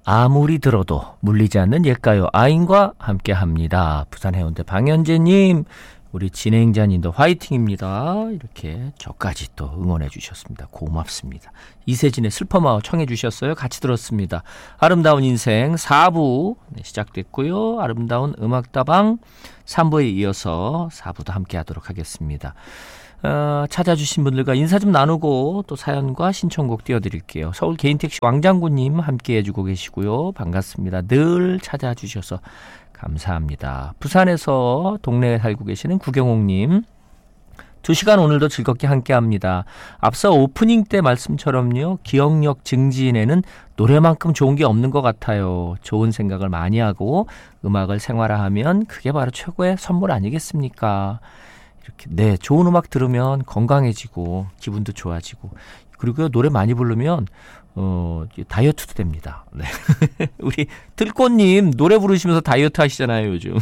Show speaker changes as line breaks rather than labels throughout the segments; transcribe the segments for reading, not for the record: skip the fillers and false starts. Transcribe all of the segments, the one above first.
아무리 들어도 물리지 않는 옛가요 아인과 함께합니다. 부산 해운대 방현재님, 우리 진행자님도 화이팅입니다. 이렇게 저까지 또 응원해 주셨습니다. 고맙습니다. 이세진의 슬퍼마을 청해 주셨어요. 같이 들었습니다. 아름다운 인생 4부 시작됐고요. 아름다운 음악다방 3부에 이어서 4부도 함께 하도록 하겠습니다. 찾아주신 분들과 인사 좀 나누고 또 사연과 신청곡 띄워드릴게요. 서울 개인택시 왕장군님 함께 해주고 계시고요. 반갑습니다. 늘 찾아주셔서 감사합니다. 부산에서 동네에 살고 계시는 구경옥님, 2시간 오늘도 즐겁게 함께합니다. 앞서 오프닝 때 말씀처럼요, 기억력 증진에는 노래만큼 좋은 게 없는 것 같아요. 좋은 생각을 많이 하고 음악을 생활화하면 그게 바로 최고의 선물 아니겠습니까? 이렇게, 네, 좋은 음악 들으면 건강해지고 기분도 좋아지고, 그리고 노래 많이 부르면 다이어트도 됩니다. 네. 우리 들꽃님 노래 부르시면서 다이어트 하시잖아요, 요즘.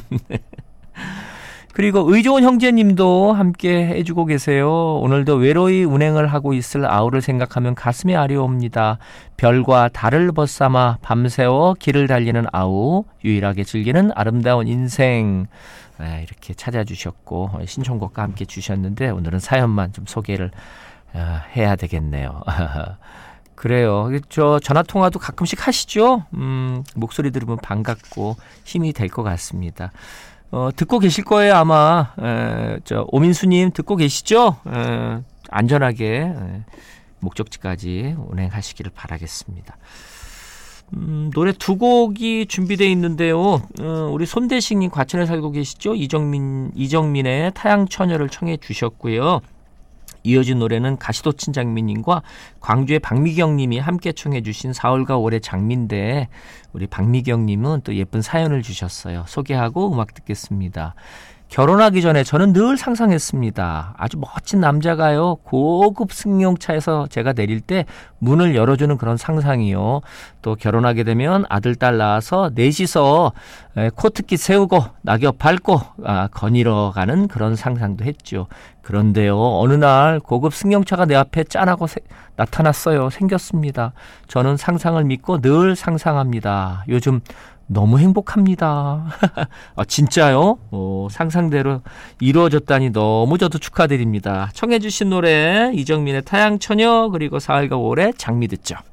그리고 의좋은 형제님도 함께 해주고 계세요. 오늘도 외로이 운행을 하고 있을 아우를 생각하면 가슴이 아려옵니다. 별과 달을 벗삼아 밤새워 길을 달리는 아우, 유일하게 즐기는 아름다운 인생. 네, 이렇게 찾아주셨고 신청곡과 함께 주셨는데 오늘은 사연만 좀 소개를 해야 되겠네요. 그래요. 저 전화통화도 가끔씩 하시죠? 목소리 들으면 반갑고 힘이 될 것 같습니다. 듣고 계실 거예요, 아마. 오민수님 듣고 계시죠? 안전하게 목적지까지 운행하시기를 바라겠습니다. 노래 2곡이 준비되어 있는데요. 우리 손대식님 과천에 살고 계시죠? 이정민의 타양처녀를 청해 주셨고요. 이어진 노래는 가시도친 장미님과 광주의 박미경님이 함께 청해 주신 4월과 올해 장미인데, 우리 박미경님은 또 예쁜 사연을 주셨어요. 소개하고 음악 듣겠습니다. 결혼하기 전에 저는 늘 상상했습니다. 아주 멋진 남자가요, 고급 승용차에서 제가 내릴 때 문을 열어주는 그런 상상이요. 또 결혼하게 되면 아들, 딸 낳아서 넷이서 코트깃 세우고 낙엽 밟고 거닐어 가는 그런 상상도 했죠. 그런데요, 어느 날 고급 승용차가 내 앞에 짠하고 나타났어요. 생겼습니다. 저는 상상을 믿고 늘 상상합니다. 요즘 너무 행복합니다. 진짜요? 상상대로 이루어졌다니 너무 저도 축하드립니다. 청해 주신 노래 이정민의 타양처녀, 그리고 4월과 5월의 장미 듣죠.